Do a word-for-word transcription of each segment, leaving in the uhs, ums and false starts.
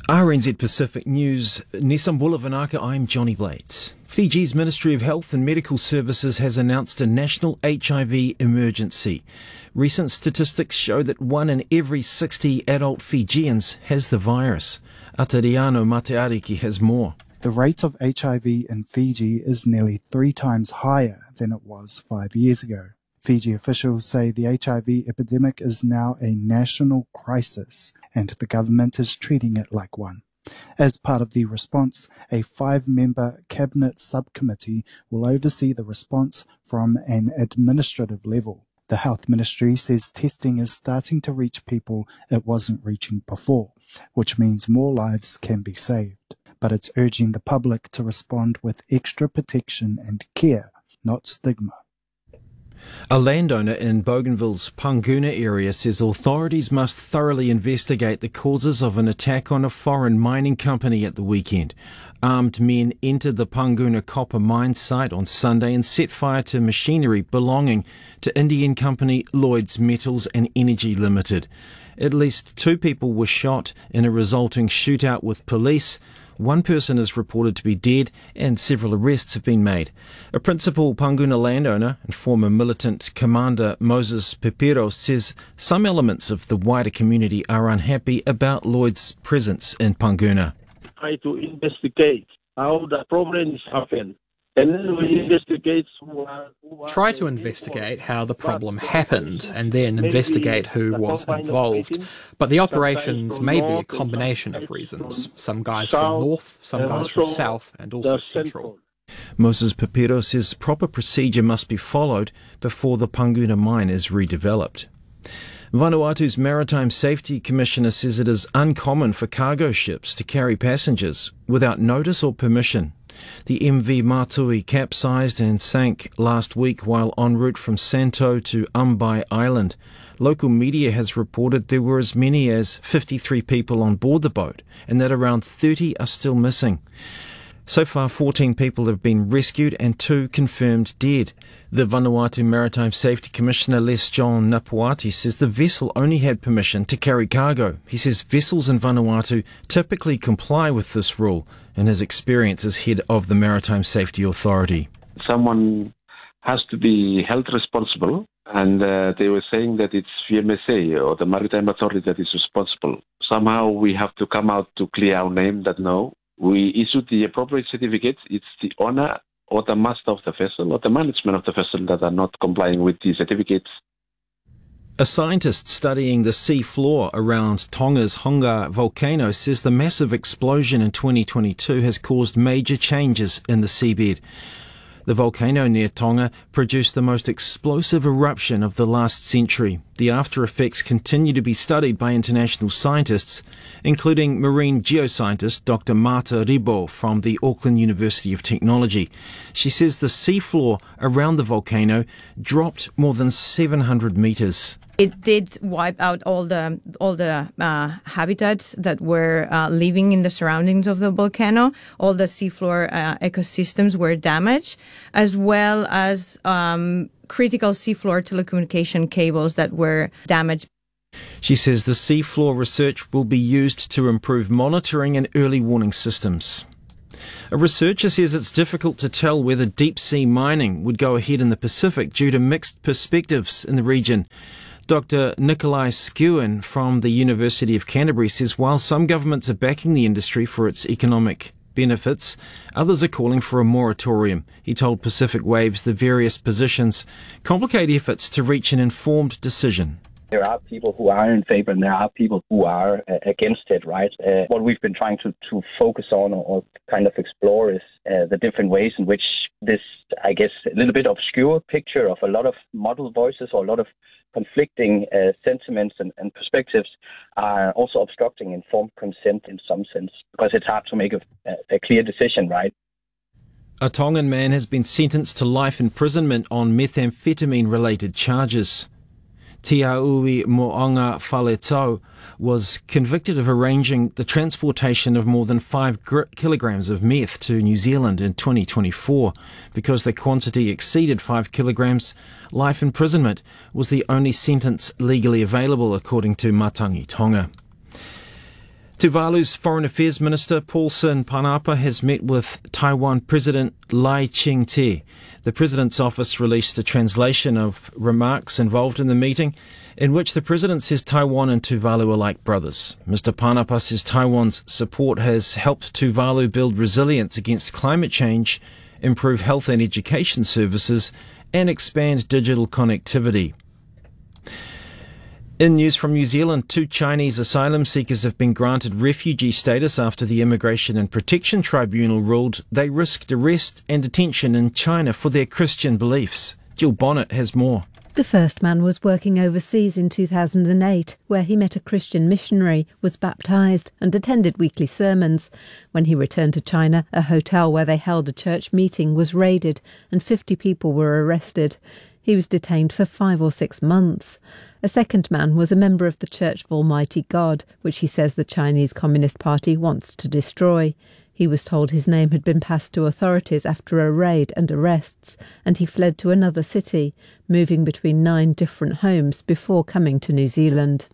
R N Z Pacific News, Nisambula Vanaka, I'm Johnny Blades. Fiji's Ministry of Health and Medical Services has announced a national H I V emergency. Recent statistics show that one in every sixty adult Fijians has the virus. Atariano Mateariki has more. The rate of H I V in Fiji is nearly three times higher than it was five years ago. Fiji officials say the H I V epidemic is now a national crisis and the government is treating it like one. As part of the response, a five-member cabinet subcommittee will oversee the response from an administrative level. The Health Ministry says testing is starting to reach people it wasn't reaching before, which means more lives can be saved. But it's urging the public to respond with extra protection and care, not stigma. A landowner in Bougainville's Panguna area says authorities must thoroughly investigate the causes of an attack on a foreign mining company at the weekend. Armed men entered the Panguna copper mine site on Sunday and set fire to machinery belonging to Indian company Lloyds Metals and Energy Limited. At least two people were shot in a resulting shootout with police. One person is reported to be dead and several arrests have been made. A principal Panguna landowner and former militant commander Moses Pepero says some elements of the wider community are unhappy about Lloyd's presence in Panguna. Try to investigate how the problems happen. And then we investigate who are, who are Try to investigate how the problem happened and then investigate who was involved. But the operations may be a combination of reasons. Some guys from north, some guys from south, and also central. Moses Pepero says proper procedure must be followed before the Panguna mine is redeveloped. Vanuatu's Maritime Safety Commissioner says it is uncommon for cargo ships to carry passengers without notice or permission. The M V Matui capsized and sank last week while en route from Santo to Umbai Island. Local media has reported there were as many as fifty-three people on board the boat and that around thirty are still missing. So far, fourteen people have been rescued and two confirmed dead. The Vanuatu Maritime Safety Commissioner Les John Napuati says the vessel only had permission to carry cargo. He says vessels in Vanuatu typically comply with this rule, in his experience as head of the Maritime Safety Authority. Someone has to be held responsible, and uh, they were saying that it's V M S A or the Maritime Authority that is responsible. Somehow we have to come out to clear our name that no, we issued the appropriate certificates. It's the owner or the master of the vessel or the management of the vessel that are not complying with the certificates. A scientist studying the sea floor around Tonga's Hunga volcano says the massive explosion in twenty twenty-two has caused major changes in the seabed. The volcano near Tonga produced the most explosive eruption of the last century. The after effects continue to be studied by international scientists, including marine geoscientist Doctor Marta Ribo from the Auckland University of Technology. She says the seafloor around the volcano dropped more than seven hundred metres. It did wipe out all the all the uh, habitats that were uh, living in the surroundings of the volcano. All the seafloor uh, ecosystems were damaged, as well as um, critical seafloor telecommunication cables that were damaged. She says the seafloor research will be used to improve monitoring and early warning systems. A researcher says it's difficult to tell whether deep-sea mining would go ahead in the Pacific due to mixed perspectives in the region. Doctor Nikolai Skewen from the University of Canterbury says while some governments are backing the industry for its economic benefits, others are calling for a moratorium. He told Pacific Waves the various positions complicate efforts to reach an informed decision. There are people who are in favor and there are people who are uh, against it, right? Uh, what we've been trying to, to focus on or, or kind of explore is uh, the different ways in which this, I guess, a little bit obscure picture of a lot of model voices or a lot of conflicting uh, sentiments and, and perspectives are also obstructing informed consent in some sense, because it's hard to make a, a clear decision, right? A Tongan man has been sentenced to life imprisonment on methamphetamine-related charges. Tiaui Mo'onga Faletau was convicted of arranging the transportation of more than five gr- kilograms of meth to New Zealand in twenty twenty-four. Because the quantity exceeded five kilograms, life imprisonment was the only sentence legally available, according to Matangi Tonga. Tuvalu's Foreign Affairs Minister Paulson Panapa has met with Taiwan President Lai Ching-te. The President's office released a translation of remarks involved in the meeting, in which the President says Taiwan and Tuvalu are like brothers. Mister Panapa says Taiwan's support has helped Tuvalu build resilience against climate change, improve health and education services, and expand digital connectivity. In news from New Zealand, two Chinese asylum seekers have been granted refugee status after the Immigration and Protection Tribunal ruled they risked arrest and detention in China for their Christian beliefs. Jill Bonnet has more. The first man was working overseas in two thousand eight, where he met a Christian missionary, was baptised and attended weekly sermons. When he returned to China, a hotel where they held a church meeting was raided and fifty people were arrested. He was detained for five or six months. A second man was a member of the Church of Almighty God, which he says the Chinese Communist Party wants to destroy. He was told his name had been passed to authorities after a raid and arrests, and he fled to another city, moving between nine different homes before coming to New Zealand.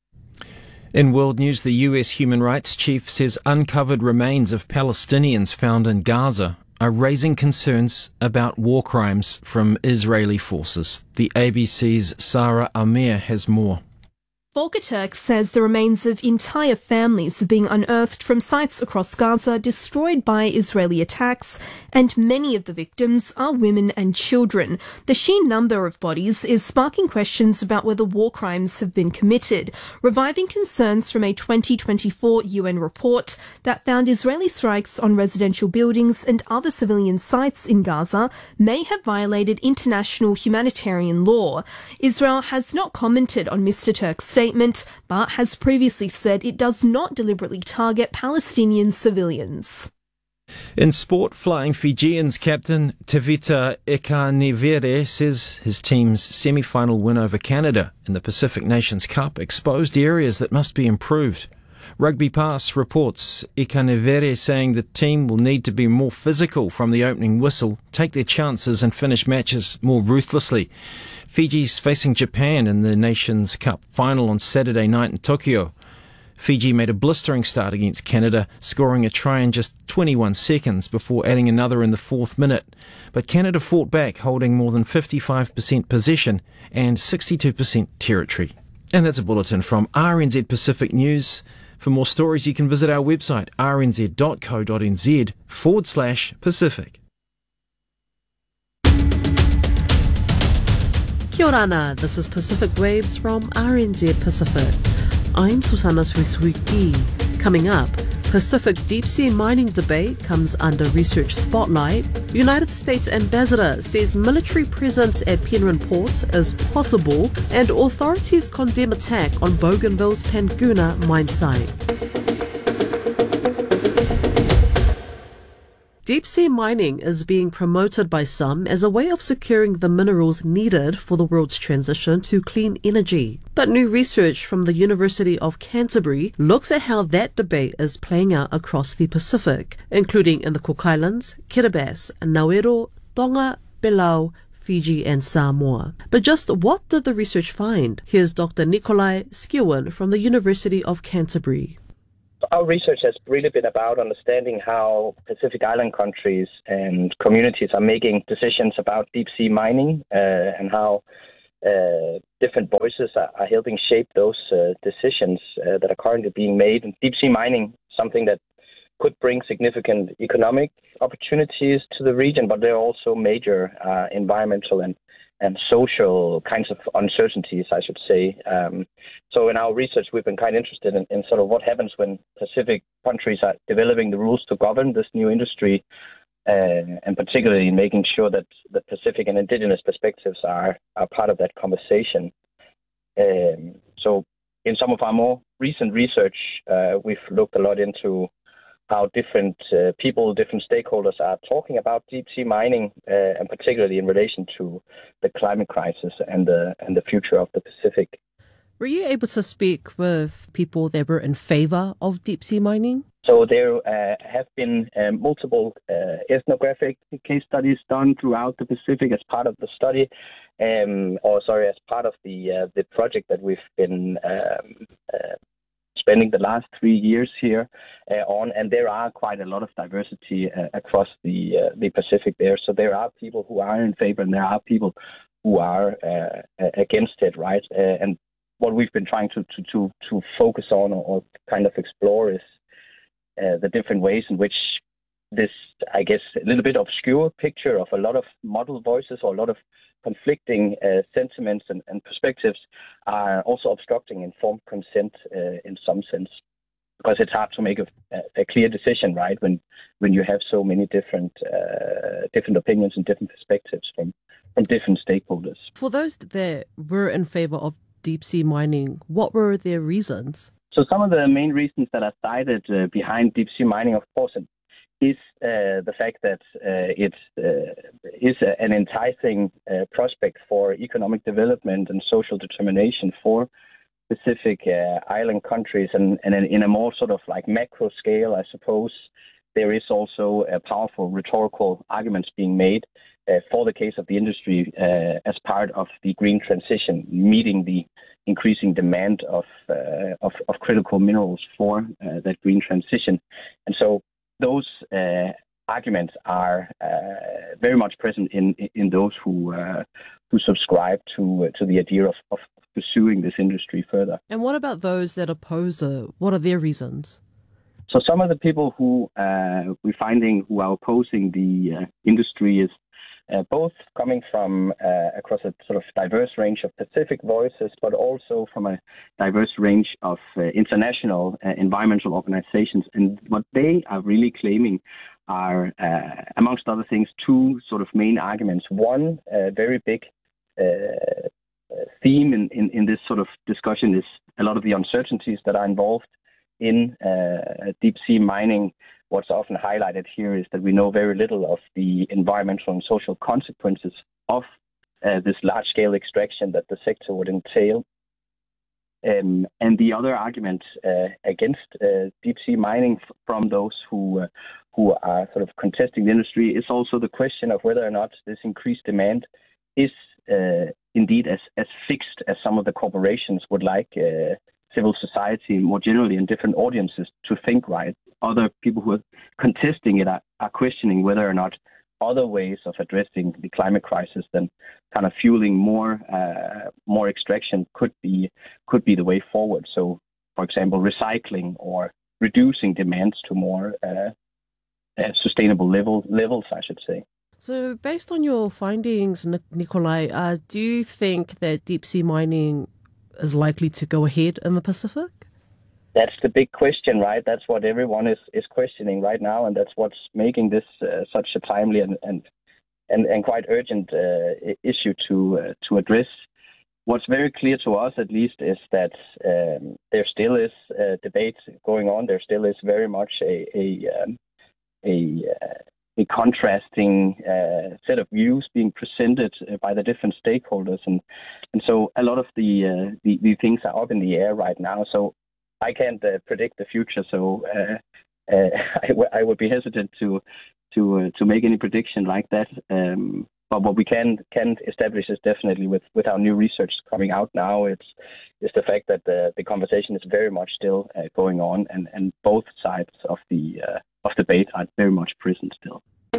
In world news, the U S human rights chief says uncovered remains of Palestinians found in Gaza are raising concerns about war crimes from Israeli forces. The A B C's Sarah Amir has more. Volker Turk says the remains of entire families are being unearthed from sites across Gaza destroyed by Israeli attacks, and many of the victims are women and children. The sheer number of bodies is sparking questions about whether war crimes have been committed, reviving concerns from a twenty twenty-four U N report that found Israeli strikes on residential buildings and other civilian sites in Gaza may have violated international humanitarian law. Israel has not commented on Mister Turk's statement. Statement, but has previously said it does not deliberately target Palestinian civilians. In sport, flying Fijians captain Tevita Ikanivere says his team's semi-final win over Canada in the Pacific Nations Cup exposed areas that must be improved. Rugby Pass reports Ikanivere saying the team will need to be more physical from the opening whistle, take their chances and finish matches more ruthlessly. Fiji's facing Japan in the Nations Cup final on Saturday night in Tokyo. Fiji made a blistering start against Canada, scoring a try in just twenty-one seconds before adding another in the fourth minute. But Canada fought back, holding more than fifty-five percent possession and sixty-two percent territory. And that's a bulletin from R N Z Pacific News. For more stories, you can visit our website, rnz.co.nz forward slash Pacific. Kia ora ana, this is Pacific Waves from R N Z Pacific. I'm Susanna Suisuiki. Coming up, Pacific deep-sea mining debate comes under research spotlight. United States ambassador says military presence at Penryn Port is possible, and authorities condemn attack on Bougainville's Panguna mine site. Deep-sea mining is being promoted by some as a way of securing the minerals needed for the world's transition to clean energy. But new research from the University of Canterbury looks at how that debate is playing out across the Pacific, including in the Cook Islands, Kiribati, Nauru, Tonga, Palau, Fiji and Samoa. But just what did the research find? Here's Doctor Nikolai Skirwin from the University of Canterbury. Our research has really been about understanding how Pacific Island countries and communities are making decisions about deep-sea mining uh, and how uh, different voices are, are helping shape those uh, decisions uh, that are currently being made. And deep-sea mining, something that could bring significant economic opportunities to the region, but there are also major uh, environmental and and social kinds of uncertainties, I should say. Um, so in our research, we've been kind of interested in, in sort of what happens when Pacific countries are developing the rules to govern this new industry, uh, and particularly in making sure that the Pacific and indigenous perspectives are, are part of that conversation. Um, so in some of our more recent research, uh, we've looked a lot into how different uh, people, different stakeholders are talking about deep-sea mining, uh, and particularly in relation to the climate crisis and the and the future of the Pacific. Were you able to speak with people that were in favour of deep-sea mining? So there uh, have been uh, multiple uh, ethnographic case studies done throughout the Pacific as part of the study, um, or sorry, as part of the uh, the project that we've been um, uh, spending the last three years here uh, on, and there are quite a lot of diversity uh, across the uh, the Pacific there. So there are people who are in favor, and there are people who are uh, against it, right? Uh, and what we've been trying to to to, to focus on or, or kind of explore is uh, the different ways in which this, I guess, a little bit obscure picture of a lot of model voices or a lot of conflicting uh, sentiments and, and perspectives are also obstructing informed consent uh, in some sense, because it's hard to make a, a clear decision, right, when when you have so many different uh, different opinions and different perspectives from, from different stakeholders. For those that were in favor of deep-sea mining, what were their reasons? So some of the main reasons that are cited uh, behind deep-sea mining, of course, is uh, the fact that uh, it uh, is a, an enticing uh, prospect for economic development and social determination for specific uh, island countries. And, and in a more sort of like macro scale, I suppose, there is also a powerful rhetorical arguments being made uh, for the case of the industry uh, as part of the green transition, meeting the increasing demand of, uh, of, of critical minerals for uh, that green transition. And so those uh, arguments are uh, very much present in in those who uh, who subscribe to uh, to the idea of, of pursuing this industry further. And what about those that oppose it? What are their reasons? So some of the people who uh, we're finding who are opposing the uh, industry is uh, both coming from uh, across a sort of diverse range of Pacific voices, but also from a diverse range of uh, international uh, environmental organizations. And what they are really claiming are, uh, amongst other things, two sort of main arguments. One, a very big uh, theme in, in, in this sort of discussion is a lot of the uncertainties that are involved in uh, deep-sea mining. What's often highlighted here is that we know very little of the environmental and social consequences of uh, this large-scale extraction that the sector would entail. Um, and the other argument uh, against uh, deep-sea mining f- from those who uh, who are sort of contesting the industry is also the question of whether or not this increased demand is uh, indeed as, as fixed as some of the corporations would like uh, civil society more generally and different audiences to think, right? Other people who are contesting it are, are questioning whether or not other ways of addressing the climate crisis than kind of fueling more uh, more extraction could be could be the way forward. So, for example, recycling or reducing demands to more uh, uh, sustainable level, levels, I should say. So, based on your findings, Nikolai, uh, do you think that deep-sea mining is likely to go ahead in the Pacific? That's the big question, right? That's what everyone is, is questioning right now, and that's what's making this uh, such a timely and and, and, and quite urgent uh, issue to uh, to address. What's very clear to us, at least, is that um, there still is a debate going on. There still is very much a a um, a, uh, a contrasting uh, set of views being presented by the different stakeholders, and and so a lot of the uh, the, the things are up in the air right now. So I can't uh, predict the future, so uh, uh, I, w- I would be hesitant to to uh, to make any prediction like that. Um, but what we can can establish is definitely with, with our new research coming out now, it's is the fact that the, the conversation is very much still uh, going on, and, and both sides of the uh, of the debate are very much present still.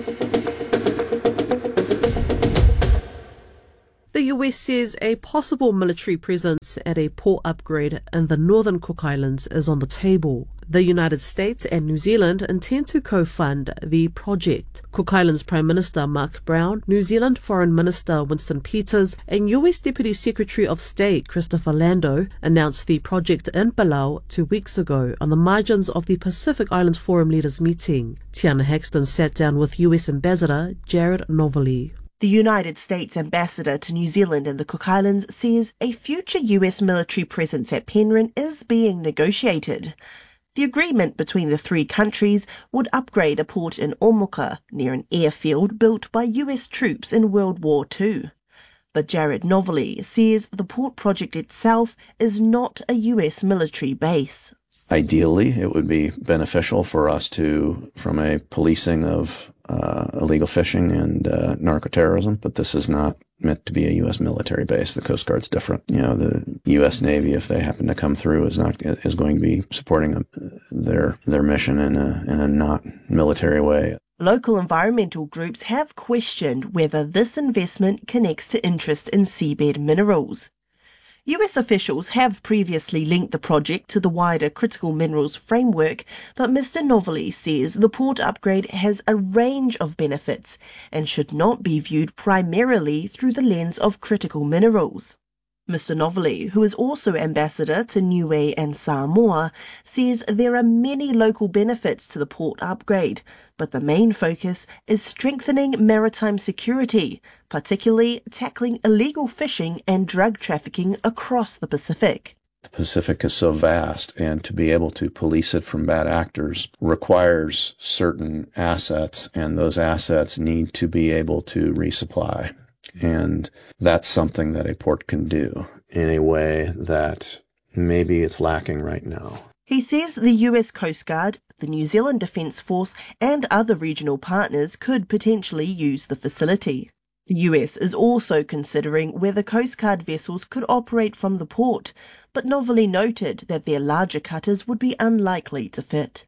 The U S says a possible military presence at a port upgrade in the Northern Cook Islands is on the table. The United States and New Zealand intend to co-fund the project. Cook Islands Prime Minister Mark Brown, New Zealand Foreign Minister Winston Peters, and U S Deputy Secretary of State Christopher Lando announced the project in Palau two weeks ago on the margins of the Pacific Islands Forum Leaders meeting. Tiana Haxton sat down with U S Ambassador Jared Novaly. The United States ambassador to New Zealand and the Cook Islands says a future U S military presence at Penrhyn is being negotiated. The agreement between the three countries would upgrade a port in Omuka, near an airfield built by U S troops in World War Two. But Jared Novaly says the port project itself is not a U S military base. Ideally, it would be beneficial for us to, from a policing of uh, illegal fishing and uh, narcoterrorism, but this is not meant to be a U S military base. The Coast Guard's different. You know, the U S Navy, if they happen to come through, is not is going to be supporting a, their their mission in a in a not military way. Local environmental groups have questioned whether this investment connects to interest in seabed minerals. U S officials have previously linked the project to the wider critical minerals framework, but Mister Novaly says the port upgrade has a range of benefits and should not be viewed primarily through the lens of critical minerals. Mister Novaly, who is also ambassador to Niue and Samoa, says there are many local benefits to the port upgrade, but the main focus is strengthening maritime security, particularly tackling illegal fishing and drug trafficking across the Pacific. The Pacific is so vast, and to be able to police it from bad actors requires certain assets, and those assets need to be able to resupply. And that's something that a port can do in a way that maybe it's lacking right now. He says the U S Coast Guard, the New Zealand Defence Force and other regional partners could potentially use the facility. The U S is also considering whether Coast Guard vessels could operate from the port, but Novaly noted that their larger cutters would be unlikely to fit.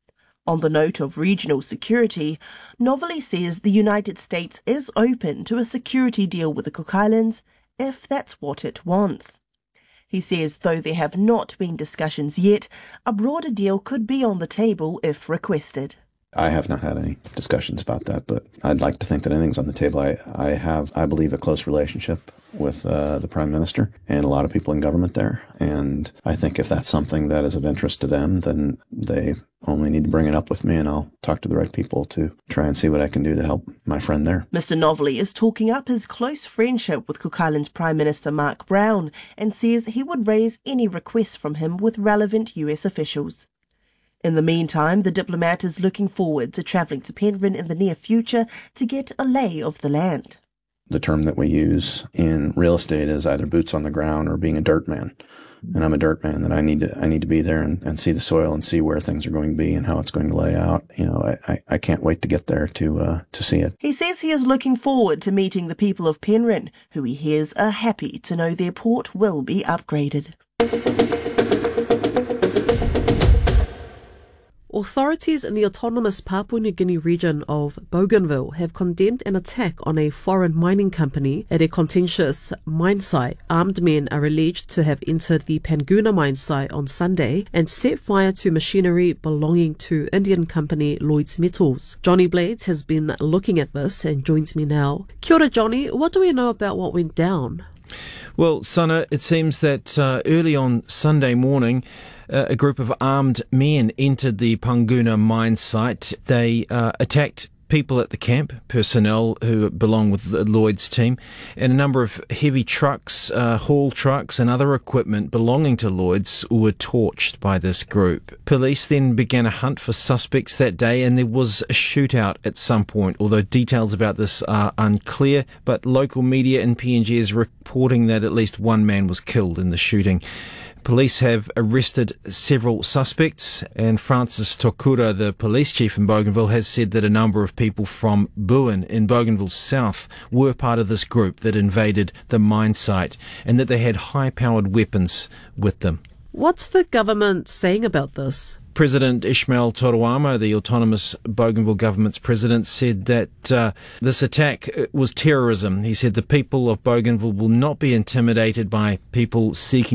On the note of regional security, Novaly says the United States is open to a security deal with the Cook Islands if that's what it wants. He says though there have not been discussions yet, a broader deal could be on the table if requested. I have not had any discussions about that, but I'd like to think that anything's on the table. I, I have, I believe, a close relationship with uh, the Prime Minister and a lot of people in government there. And I think if that's something that is of interest to them, then they only need to bring it up with me, and I'll talk to the right people to try and see what I can do to help my friend there. Mister Novaly is talking up his close friendship with Cook Islands Prime Minister Mark Brown and says he would raise any requests from him with relevant U S officials. In the meantime, the diplomat is looking forward to travelling to Penryn in the near future to get a lay of the land. The term that we use in real estate is either boots on the ground or being a dirt man. And I'm a dirt man, that I need to I need to be there and, and see the soil and see where things are going to be and how it's going to lay out. You know, I, I, I can't wait to get there to uh, to see it. He says he is looking forward to meeting the people of Penryn, who he hears are happy to know their port will be upgraded. Authorities in the autonomous Papua New Guinea region of Bougainville have condemned an attack on a foreign mining company at a contentious mine site. Armed men are alleged to have entered the Panguna mine site on Sunday and set fire to machinery belonging to Indian company Lloyds Metals. Johnny Blades has been looking at this and joins me now. Kia ora, Johnny. What do we know about what went down? Well, Sana, it seems that uh, early on Sunday morning, Uh, a group of armed men entered the Panguna mine site. They uh, attacked people at the camp, personnel who belong with the Lloyd's team, and a number of heavy trucks, uh, haul trucks and other equipment belonging to Lloyd's were torched by this group. Police then began a hunt for suspects that day, and there was a shootout at some point, although details about this are unclear, but local media in P N G is reporting that at least one man was killed in the shooting. Police have arrested several suspects, and Francis Tokura, the police chief in Bougainville, has said that a number of people from Buin in Bougainville South were part of this group that invaded the mine site, and that they had high-powered weapons with them. What's the government saying about this? President Ishmael Toruama, the autonomous Bougainville government's president, said that uh, this attack was terrorism. He said the people of Bougainville will not be intimidated by people seeking